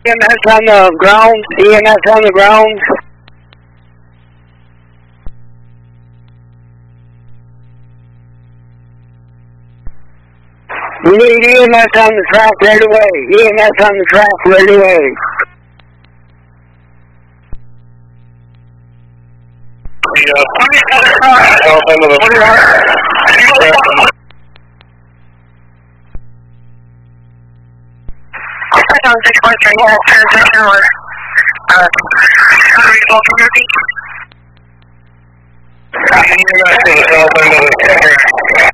EMS on the ground. EMS on the ground. We need EMS on the track right away. EMS on the track right away. On 6.3, transition with unreasonable community.